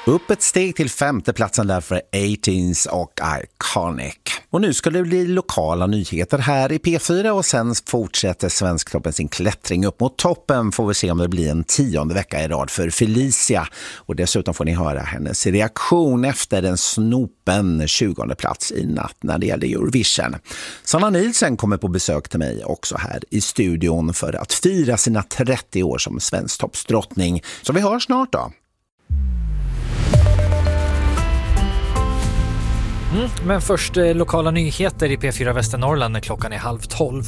Upp ett steg till 5:e platsen där för 18s och Iconic. Och nu ska det bli lokala nyheter här i P4 och sen fortsätter Svensktoppen sin klättring upp mot toppen. Får vi se om det blir en 10:e vecka i rad för Felicia. Och dessutom får ni höra hennes reaktion efter en snopen 20:e plats i natt när det gäller Eurovision. Sanna Nielsen kommer på besök till mig också här i studion för att fira sina 30 år som svensktoppsdrottning. Så vi hörs snart då. Men först lokala nyheter i P4 Västernorrland när klockan är 11:30.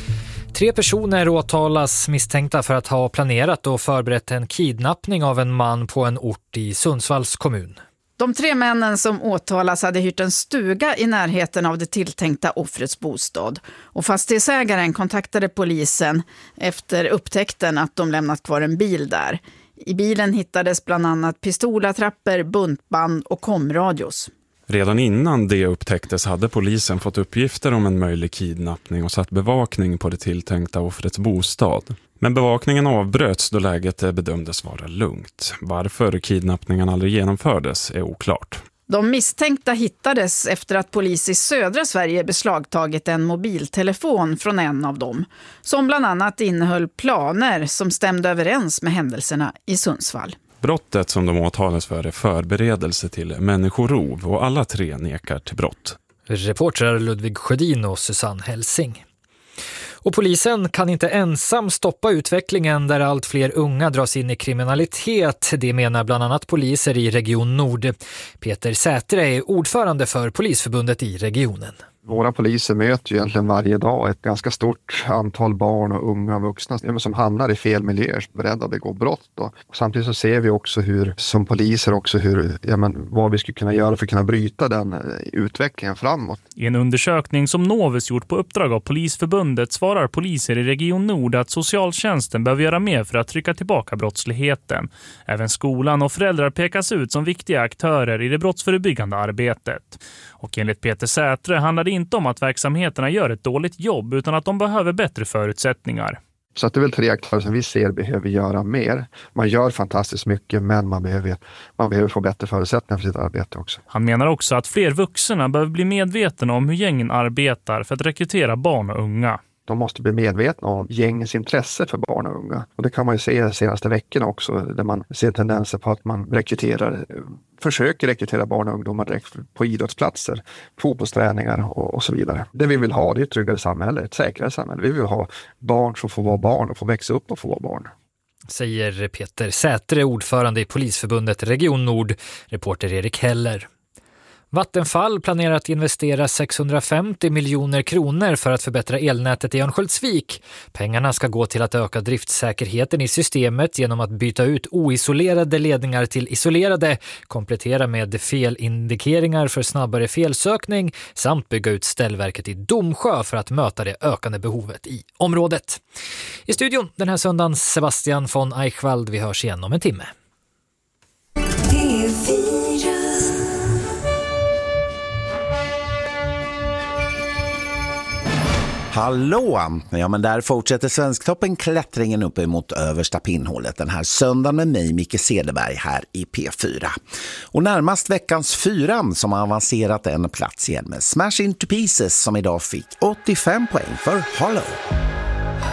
3 personer åtalas misstänkta för att ha planerat och förberett en kidnappning av en man på en ort i Sundsvalls kommun. De 3 männen som åtalas hade hyrt en stuga i närheten av det tilltänkta offrets bostad. Och fastighetsägaren kontaktade polisen efter upptäckten att de lämnat kvar en bil där. I bilen hittades bland annat pistolattrapper, buntband och komradios. Redan innan det upptäcktes hade polisen fått uppgifter om en möjlig kidnappning och satt bevakning på det tilltänkta offrets bostad. Men bevakningen avbröts då läget bedömdes vara lugnt. Varför kidnappningen aldrig genomfördes är oklart. De misstänkta hittades efter att polis i södra Sverige beslagtagit en mobiltelefon från en av dem, som bland annat innehöll planer som stämde överens med händelserna i Sundsvall. Brottet som de åtalas för är förberedelse till människorov och alla 3 nekar till brott. Reportrar Ludvig Sjödin och Susanne Helsing. Och polisen kan inte ensam stoppa utvecklingen där allt fler unga dras in i kriminalitet. Det menar bland annat poliser i Region Nord. Peter Sätre är ordförande för Polisförbundet i regionen. Våra poliser möter ju egentligen varje dag ett ganska stort antal barn och unga vuxna som hamnar i fel miljöer, beredda att begå brott. Och samtidigt så ser vi också som poliser vad vi skulle kunna göra för att kunna bryta den utvecklingen framåt. I en undersökning som Novus gjort på uppdrag av Polisförbundet svarar poliser i Region Nord att socialtjänsten behöver göra mer för att trycka tillbaka brottsligheten. Även skolan och föräldrar pekas ut som viktiga aktörer i det brottsförebyggande arbetet. Och enligt Peter Sätre handlar det inte om att verksamheterna gör ett dåligt jobb utan att de behöver bättre förutsättningar. Så att det är väl 3 aktörer som vi ser behöver göra mer. Man gör fantastiskt mycket men man behöver få bättre förutsättningar för sitt arbete också. Han menar också att fler vuxna behöver bli medvetna om hur gängen arbetar för att rekrytera barn och unga. De måste bli medvetna om gängens intresse för barn och unga. Och det kan man ju se de senaste veckorna också där man ser tendenser på att man försöker rekrytera barn och ungdomar direkt på idrottsplatser, fotbollsträningar och så vidare. Det vi vill ha det är ett tryggare samhälle, ett säkrare samhälle. Vi vill ha barn som får vara barn och får växa upp och få vara barn. Säger Peter Sätre, ordförande i Polisförbundet Region Nord, reporter Erik Heller. Vattenfall planerar att investera 650 miljoner kronor för att förbättra elnätet i Örnsköldsvik. Pengarna ska gå till att öka driftsäkerheten i systemet genom att byta ut oisolerade ledningar till isolerade, komplettera med felindikeringar för snabbare felsökning samt bygga ut ställverket i Domsjö för att möta det ökande behovet i området. I studion den här söndagen Sebastian von Eichwald. Vi hörs igen om en timme. Hallå! Ja, men där fortsätter Svensktoppen klättringen upp emot översta pinnhålet den här söndagen med mig, Micke Cederberg, här i P4. Och närmast veckans 4 som har avancerat en plats igen med Smash Into Pieces som idag fick 85 poäng för Hollow.